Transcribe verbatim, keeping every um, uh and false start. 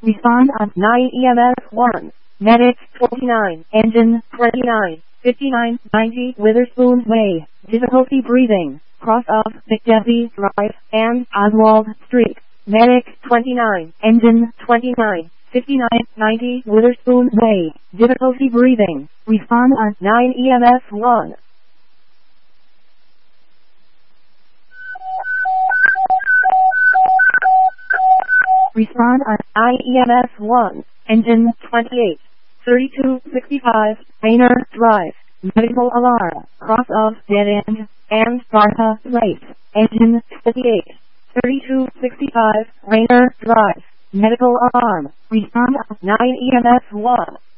Respond on nine E M S one. Medic twenty-nine. Engine twenty-nine. fifty-nine ninety Witherspoon Way. Difficulty breathing. Cross of McDessie Drive and Oswald Street. Medic twenty-nine. Engine twenty-nine. fifty-nine ninety Witherspoon Way. Difficulty breathing. Respond on nine E M S one. Respond on nine E M S one. Engine twenty-eight. thirty-two sixty-five Rainer Drive. Medical alarm. Cross of Dead End and Martha Place. Engine twenty-eight. thirty-two sixty-five Rainer Drive. Medical alarm. Respond on nine E M S one.